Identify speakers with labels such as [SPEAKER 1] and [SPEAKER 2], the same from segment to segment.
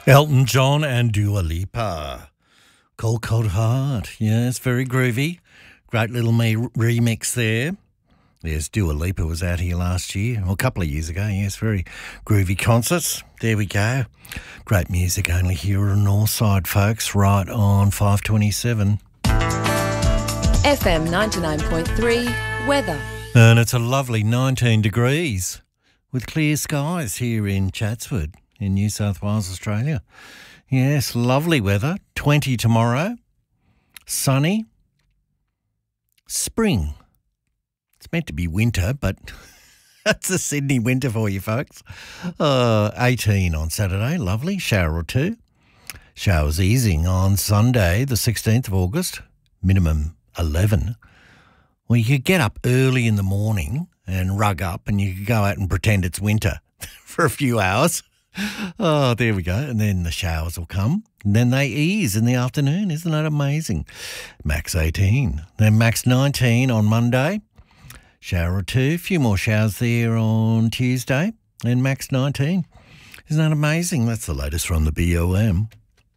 [SPEAKER 1] Elton John and Dua Lipa. Cold, Cold Heart. Yes, very groovy. Great little remix there. Yes, Dua Lipa was out here last year, or a couple of years ago. Yes, very groovy concerts. There we go. Great music only here on Northside, folks, right on 527.
[SPEAKER 2] FM 99.3 weather.
[SPEAKER 1] And it's a lovely 19 degrees with clear skies here in Chatswood in New South Wales, Australia. Yes, lovely weather. 20 tomorrow. Sunny. Spring. It's meant to be winter, but that's the Sydney winter for you, folks. 18 on Saturday. Lovely. Shower or two. Showers easing on Sunday, the 16th of August. Minimum 11. Well, you could get up early in the morning and rug up and you could go out and pretend it's winter for a few hours. Oh, there we go. And then the showers will come. And then they ease in the afternoon. Isn't that amazing? Max 18. Then max 19 on Monday. Shower or two. A few more showers there on Tuesday. And max 19. Isn't that amazing? That's the latest from the BOM.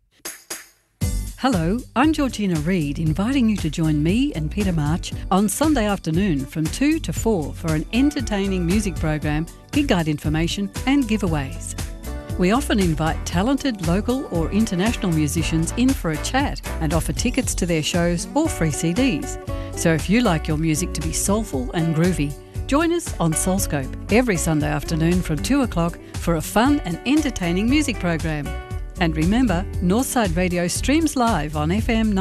[SPEAKER 3] Hello, I'm Georgina Reid, inviting you to join me and Peter March on Sunday afternoon from 2 to 4 for an entertaining music program, gig guide information and giveaways. We often invite talented local or international musicians in for a chat and offer tickets to their shows or free CDs. So if you like your music to be soulful and groovy, join us on Soulscope every Sunday afternoon from 2 o'clock for a fun and entertaining music program. And remember, Northside Radio streams live on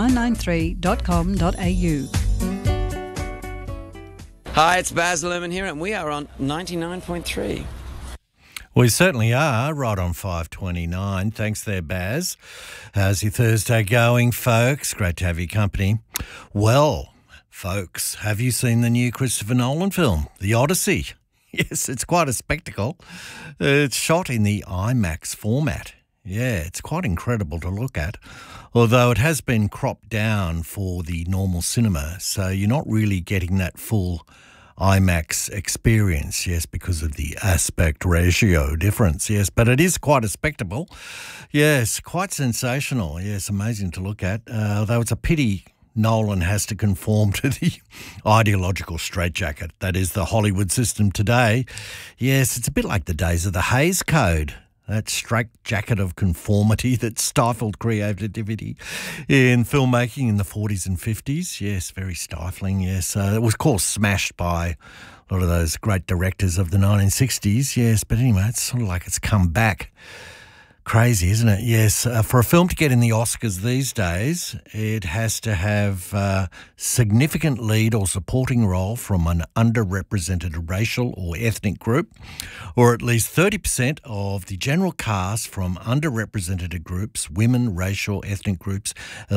[SPEAKER 3] fm993.com.au.
[SPEAKER 4] Hi, it's Baz Luhrmann here, and we are on 99.3.
[SPEAKER 1] We certainly are, right on 529. Thanks there, Baz. How's your Thursday going, folks? Great to have your company. Well, folks, have you seen the new Christopher Nolan film, The Odyssey? Yes, it's quite a spectacle. It's shot in the IMAX format. Yeah, it's quite incredible to look at, although it has been cropped down for the normal cinema, so you're not really getting that full IMAX experience, yes, because of the aspect ratio difference, yes, but it is quite a spectacle. Yes, quite sensational, yes, amazing to look at, although it's a pity Nolan has to conform to the ideological straitjacket that is the Hollywood system today. Yes, it's a bit like the days of the Hays Code. That straitjacket of conformity that stifled creativity in filmmaking in the 40s and 50s. Yes, very stifling, yes. It was, of course, smashed by a lot of those great directors of the 1960s, yes. But anyway, it's sort of like it's come back. Crazy, isn't it? Yes. For a film to get in the Oscars these days, it has to have a significant lead or supporting role from an underrepresented racial or ethnic group, or at least 30% of the general cast from underrepresented groups, women, racial, ethnic groups,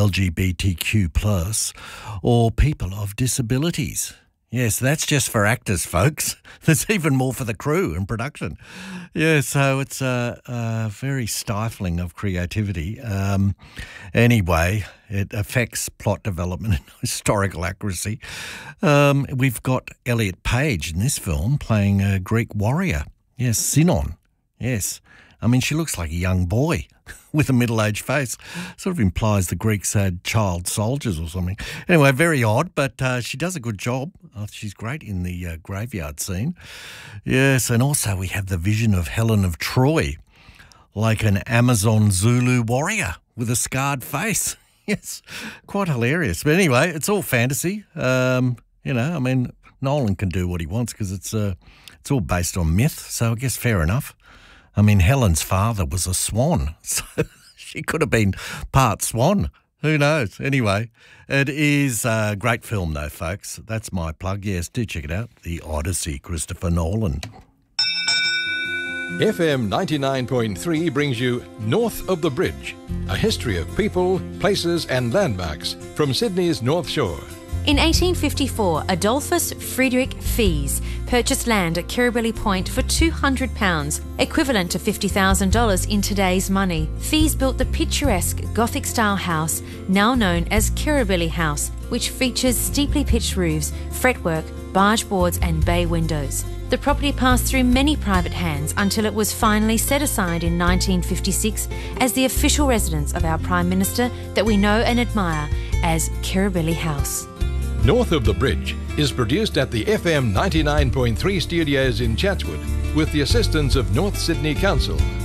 [SPEAKER 1] LGBTQ+, or people of disabilities. Yes, that's just for actors, folks. There's even more for the crew and production. Yeah, so it's very stifling of creativity. Anyway, it affects plot development and historical accuracy. We've got Elliot Page in this film playing a Greek warrior. Yes, Sinon. Yes. I mean, she looks like a young boy with a middle-aged face. Sort of implies the Greeks had child soldiers or something. Anyway, very odd, but she does a good job. She's great in the graveyard scene. Yes, and also we have the vision of Helen of Troy, like an Amazon Zulu warrior with a scarred face. Yes, quite hilarious. But anyway, it's all fantasy. I mean, Nolan can do what he wants because it's all based on myth, so I guess fair enough. I mean, Helen's father was a swan, so she could have been part swan. Who knows? Anyway, it is a great film, though, folks. That's my plug. Yes, do check it out. The Odyssey, Christopher Nolan.
[SPEAKER 5] FM 99.3 brings you North of the Bridge, a history of people, places and landmarks from Sydney's North Shore.
[SPEAKER 6] In 1854, Adolphus Friedrich Fies purchased land at Kirribilli Point for £200, equivalent to $50,000 in today's money. Fies built the picturesque Gothic-style house, now known as Kirribilli House, which features steeply pitched roofs, fretwork, barge boards and bay windows. The property passed through many private hands until it was finally set aside in 1956 as the official residence of our Prime Minister that we know and admire as Kirribilli House.
[SPEAKER 5] North of the Bridge is produced at the FM 99.3 studios in Chatswood with the assistance of North Sydney Council.